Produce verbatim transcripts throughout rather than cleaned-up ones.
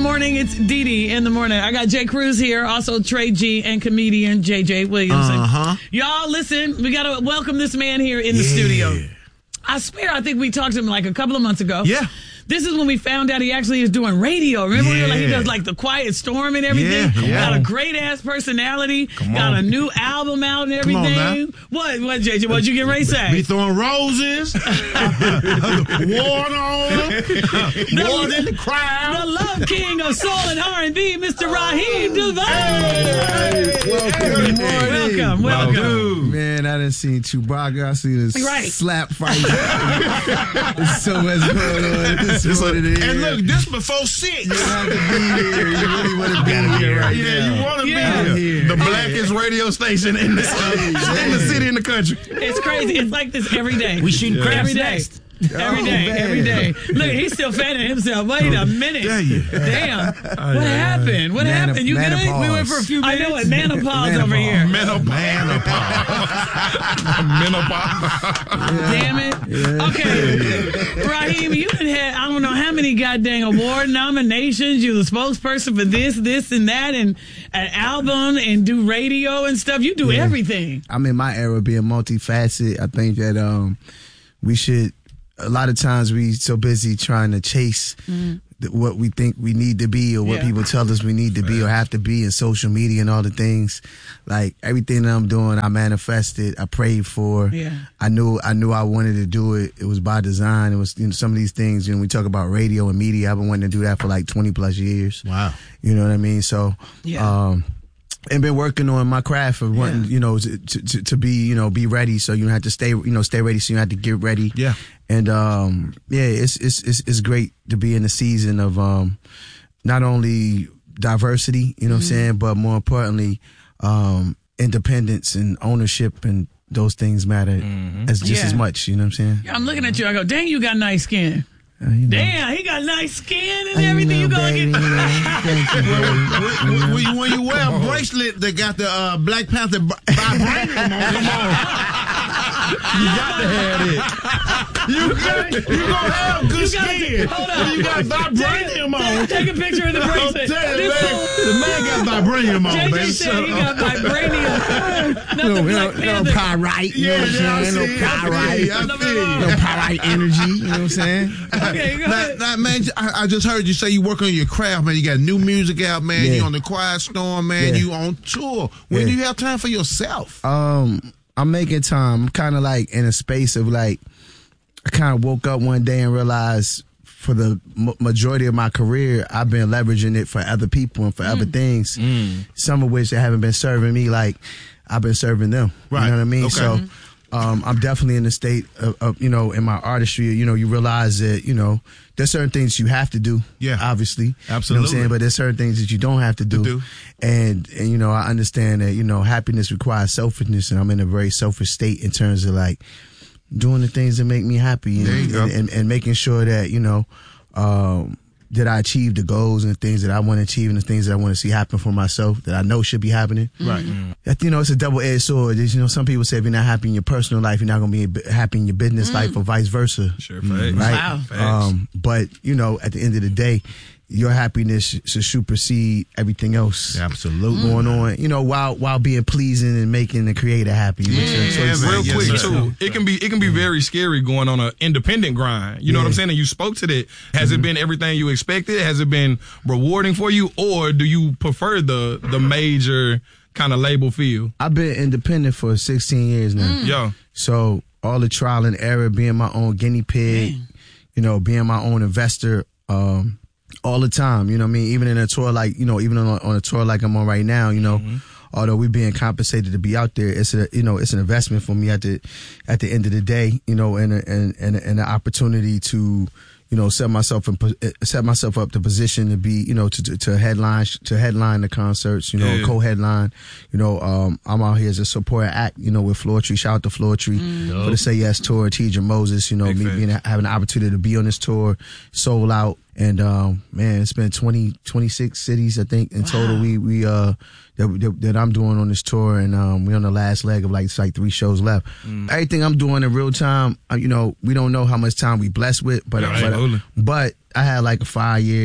morning. It's Dee Dee in the morning. I got Jay Cruz here, also Trey G and comedian J J Williamson. Uh-huh. Y'all, listen, we got to welcome this man here in the yeah. studio. I swear, I think we talked to him like a couple of months ago. Yeah. This is when we found out he actually is doing radio. Remember, yeah. we were like, he does like the Quiet Storm and everything. Yeah, got on. a great ass personality. Come got on. a new album out and Come on everything. now. What, what, J J? What'd you get ready to say? Be throwing roses, water on them, water in the crowd. The love king of soul and R and B, Mister Raheem DeVaughn. Hey, welcome. Good morning. Welcome, welcome. Dude. Man, I done seen Chewbacca. I seen this right. slap fight. There's so much going on. This is what it is. And look, this before six. You have to be here. You really want to be here right yeah, now. you want to Yeah. be here. Yeah. The blackest radio station in the, in the city, in the country. It's crazy. It's like this every day. We shooting crabs every day. next. Every Oh, day, man. every day. Look, he's still fanning himself. Wait a minute. Yeah, yeah. Damn. What happened? What Manop- happened? You good? menopause. We went for a few minutes. I know it. Menopause over here. Menopause. Menopause. Damn it. Okay. Raheem, you done had, I don't know how many goddamn award nominations. You're the spokesperson for this, this, and that, and an album, and do radio and stuff. You do Yeah. everything. I'm in my era being multifaceted. I think that um, we should, a lot of times we so busy trying to chase mm. the, what we think we need to be or what Yeah. people tell us we need to be or have to be in social media and all the things. Like everything that I'm doing, I manifested, I prayed for. Yeah. I knew I knew I wanted to do it. It was by design. It was, you know, some of these things, you know, we talk about radio and media. I've been wanting to do that for like twenty plus years. Wow. You know what I mean? So, Yeah. um, and been working on my craft of wanting, Yeah. you know, to, to to be, you know, be ready. So you have to stay, you know, stay ready. So you have to get ready. Yeah. And um, yeah, it's it's it's it's great to be in the season of um, not only diversity, you know, mm-hmm. what I'm saying, but more importantly, um, independence and ownership and those things matter mm-hmm. as just Yeah. as much. You know what I'm saying? I'm looking at you. I go, dang, you got nice skin. Uh, you know. Damn, he got nice skin and Uh, everything. You know, gonna baby, get. you know, thank you, baby. When, when, you, when you wear a bracelet that got the uh, Black Panther b- vibranium on, come on. You got to have it. You got, you gonna have good You gotta- skin. hold on. When you got vibranium on. Take a picture of the I'm bracelet. telling you, This man, fool- the man got vibranium on, J J baby. said Shut he up. got vibranium. Not No, the no, Black no Panther. pyrite, you know what Yeah, I'm yeah, saying? I No see, I pyrite, see, I see. no pyrite energy, you know what I'm saying? Okay, go Now, ahead. now, man, I, I just heard you say you work on your craft, man. You got new music out, man. Yeah. You on the Quiet Storm, man. Yeah. You on tour. When Yeah. do you have time for yourself? Um, I'm making time. I'm kind of like in a space of like, I kind of woke up one day and realized for the m- majority of my career, I've been leveraging it for other people and for Mm. other things, some of which they haven't been serving me like I've been serving them. Right. You know what I mean? Okay. So um, I'm definitely in the state of, of, you know, in my artistry, you know, you realize that, you know, there's certain things you have to do. Yeah. Obviously. You know what I'm Absolutely. saying? But there's certain things that you don't have to do. do. And, and, you know, I understand that, you know, happiness requires selfishness, and I'm in a very selfish state in terms of like doing the things that make me happy and, There you go. and, and, and making sure that, you know, um, that I achieve the goals and the things that I want to achieve and the things that I want to see happen for myself that I know should be happening. Right. That, you know, it's a double-edged sword. There's, you know, some people say if you're not happy in your personal life, you're not going to be happy in your business life or vice versa. Sure, facts. Right? Wow. Um, but, you know, at the end of the day, your happiness should supersede everything else Absolutely. going on, you know, while while being pleasing and making the creator happy. with your Yeah, choices. man. Real Yes, quick sir. too, it can be it can be very scary going on an independent grind. You know what I'm Yeah. saying? And you spoke to that. Has it been everything you expected? Has it been rewarding for you, or do you prefer the the major kind of label feel? I've been independent for sixteen years now. Yeah, So all the trial and error, being my own guinea pig, you know, being my own investor, um, all the time. You know what I mean? Even in a tour like, you know, even on, on a tour like I'm on right now, you know, Mm-hmm. although we're being compensated to be out there, it's a, you know, it's an investment for me at the, at the end of the day, you know, and, a, and, and, and an opportunity to, you know, set myself in, set myself up to position to be, you know, to, to, to headline, to headline the concerts, you know, Yeah. co-headline, you know, um, I'm out here as a support act, you know, with Floor Tree. Shout out to Floor Tree for the Say Yes tour, Tidra Moses, you know, Big me facts. being, having the opportunity to be on this tour, sold out. And, um, man, it's been twenty, twenty-six cities, I think, in total we, we, uh, that, that, that I'm doing on this tour. And, um, we're on the last leg of like, it's like three shows left. Everything I'm doing in real time, uh, you know, we don't know how much time we blessed with, but, Yeah, but, absolutely. but I had like a five year,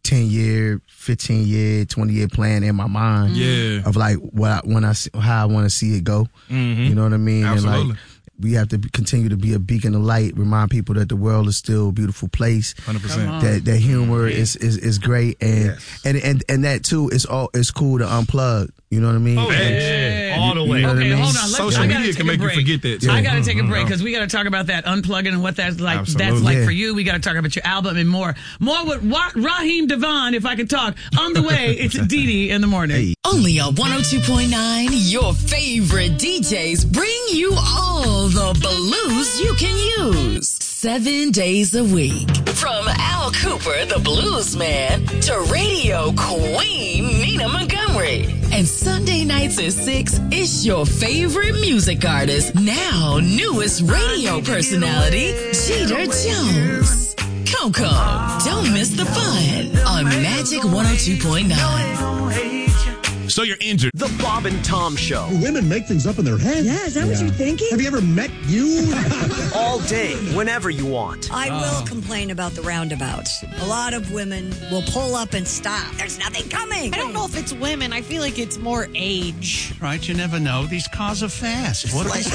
ten year, fifteen year, twenty year plan in my mind. Yeah. Of like what I, when I see, how I want to see it go. Mm-hmm. You know what I mean? Absolutely. And like, we have to be, continue to be a beacon of light, remind people that the world is still a beautiful place. one hundred percent. That that humor is, is, is great, and, Yes. and and and that too is all it's cool to unplug. You know what I mean? Oh, yeah. All the way. You know what I Okay, mean? hold on. Let's, Social I gotta media take can a make you break. forget that, too. I got to take a Mhm. break because we got to talk about that unplugging and what that's like. Absolutely. That's like Yeah. for you. We got to talk about your album and more. More with Wa- Raheem Devon, if I could talk. On the way, it's Dee Dee in the morning. Only on one oh two point nine, your favorite D Js bring you all the blues you can use. Seven days a week. From Al Cooper, the blues man, to radio queen Nina Montgomery. And Sunday nights at six, it's your favorite music artist, now newest radio personality, Jeter Jones. Come, come, don't miss the fun on Magic one oh two point nine. So you're injured. The Bob and Tom Show. Women make things up in their head. Yeah, is that what you're thinking? Have you ever met you? All day, whenever you want. I will complain about the roundabouts. A lot of women will pull up and stop. There's nothing coming. I don't know if it's women. I feel like it's more age. Right, you never know. These cars are fast. What are they?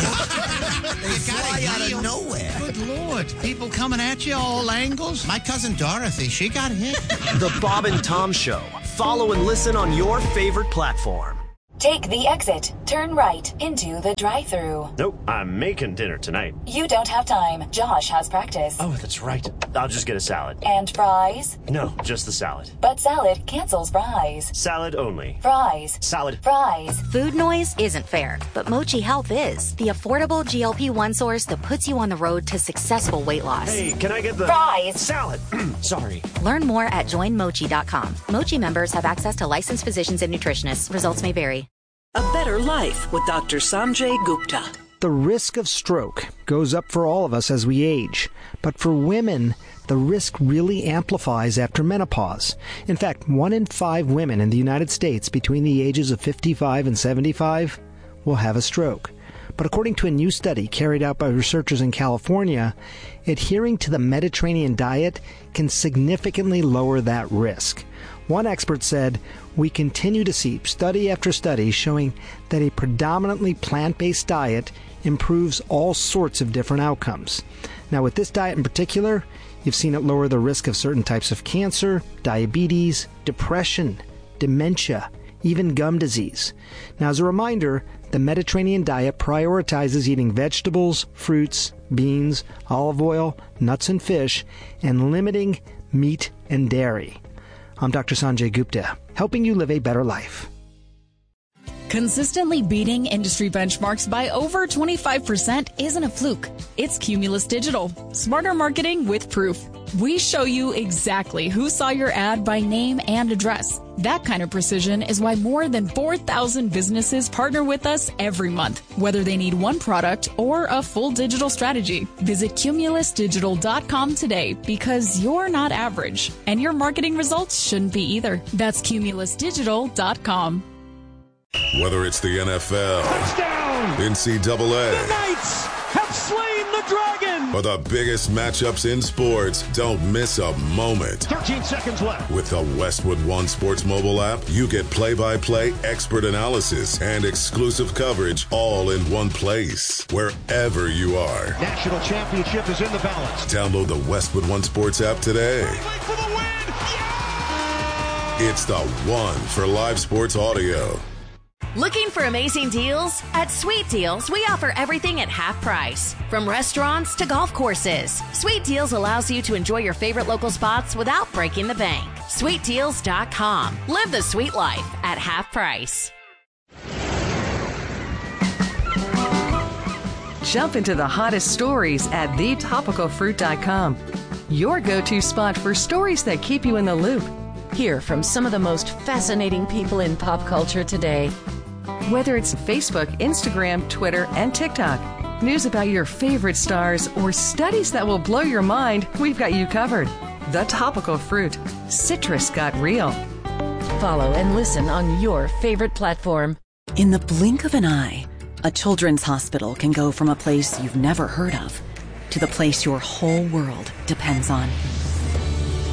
They fly out of nowhere. Good Lord. People coming at you all angles. My cousin Dorothy, she got hit. The Bob and Tom Show. Follow and listen on your favorite platform. Take the exit. Turn right into the drive-thru. Nope, I'm making dinner tonight. You don't have time. Josh has practice. Oh, that's right. I'll just get a salad. And fries? No, just the salad. But salad cancels fries. Salad only. Fries. Salad. Fries. Food noise isn't fair, but Mochi Health is. The affordable G L P one source that puts you on the road to successful weight loss. Hey, can I get the fries? Salad. Sorry. Learn more at join mochi dot com. Mochi members have access to licensed physicians and nutritionists. Results may vary. A better life with Doctor Sanjay Gupta. The risk of stroke goes up for all of us as we age, but for women, the risk really amplifies after menopause. In fact, one in five women in the United States between the ages of fifty-five and seventy-five will have a stroke. But according to a new study carried out by researchers in California, adhering to the Mediterranean diet can significantly lower that risk. One expert said, "We continue to see study after study showing that a predominantly plant-based diet improves all sorts of different outcomes." Now, with this diet in particular, you've seen it lower the risk of certain types of cancer, diabetes, depression, dementia, even gum disease. Now, as a reminder, the Mediterranean diet prioritizes eating vegetables, fruits, beans, olive oil, nuts and fish, and limiting meat and dairy. I'm Doctor Sanjay Gupta, helping you live a better life. Consistently beating industry benchmarks by over twenty-five percent isn't a fluke. It's Cumulus Digital. Smarter marketing with proof. We show you exactly who saw your ad by name and address. That kind of precision is why more than four thousand businesses partner with us every month, whether they need one product or a full digital strategy. Visit cumulus digital dot com today because you're not average, and your marketing results shouldn't be either. That's cumulus digital dot com. Whether it's the N F L, touchdown, N C double A, the Knights have slain the dragon, or the biggest matchups in sports, don't miss a moment. thirteen seconds left. With the Westwood One Sports mobile app, you get play-by-play, expert analysis, and exclusive coverage all in one place, wherever you are. National championship is in the balance. Download the Westwood One Sports app today. For the win. Yeah! It's the one for live sports audio. Looking for amazing deals? At Sweet Deals, we offer everything at half price. From restaurants to golf courses, Sweet Deals allows you to enjoy your favorite local spots without breaking the bank. sweet deals dot com. Live the sweet life at half price. Jump into the hottest stories at the topical fruit dot com. Your go-to spot for stories that keep you in the loop. Hear from some of the most fascinating people in pop culture today. Whether it's Facebook, Instagram, Twitter, and TikTok, news about your favorite stars, or studies that will blow your mind, we've got you covered. The Topical Fruit. Citrus got real. Follow and listen on your favorite platform. In the blink of an eye, a children's hospital can go from a place you've never heard of to the place your whole world depends on.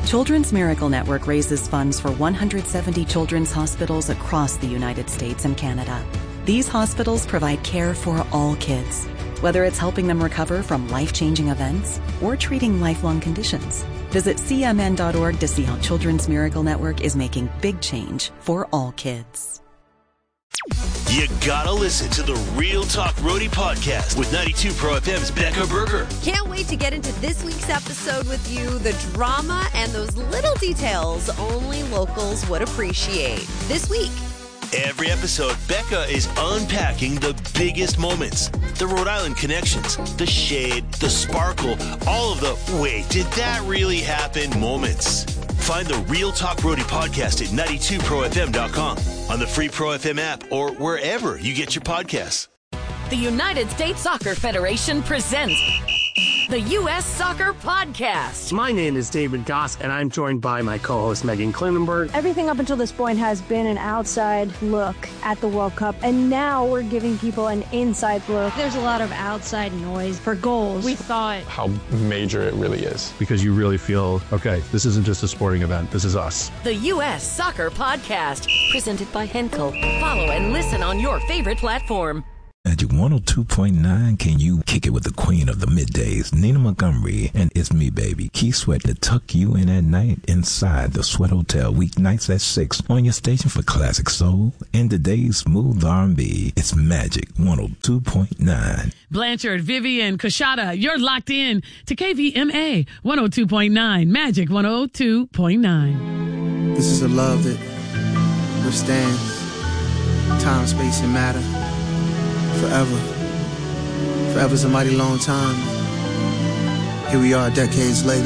Children's Miracle Network raises funds for one hundred seventy children's hospitals across the United States and Canada. These hospitals provide care for all kids, whether it's helping them recover from life-changing events or treating lifelong conditions. Visit C M N dot org to see how Children's Miracle Network is making big change for all kids. You gotta listen to the Real Talk Roadie podcast with ninety-two Pro F M's Becca Berger. Can't wait to get into this week's episode with you. The drama and those little details only locals would appreciate. This week. Every episode, Becca is unpacking the biggest moments, the Rhode Island connections, the shade, the sparkle, all of the wait, did that really happen moments. Find the Real Talk Roadie podcast at ninety-two pro f m dot com, on the free Pro F M app, or wherever you get your podcasts. The United States Soccer Federation presents the U S Soccer Podcast. My name is David Goss, and I'm joined by my co-host Megan Klinenberg. Everything up until this point has been an outside look at the World Cup, and now we're giving people an inside look. There's a lot of outside noise for goals. We thought how major it really is. Because you really feel, okay, this isn't just a sporting event, this is us. The U S Soccer Podcast, presented by Henkel. Follow and listen on your favorite platform. Magic one oh two point nine, can you kick it with the queen of the middays, Nina Montgomery, and It's Me, Baby, Keith Sweat, to tuck you in at night inside the Sweat Hotel, weeknights at six on your station for classic soul and today's smooth R and B. It's Magic one oh two point nine. Blanchard, Vivian, Kashada, you're locked in to K V M A one oh two point nine, Magic one oh two point nine. This is a love that withstands time, space, and matter. Forever. Forever's a mighty long time. Here we are decades later.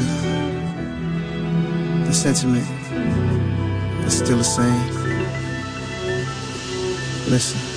The sentiment is still the same. Listen.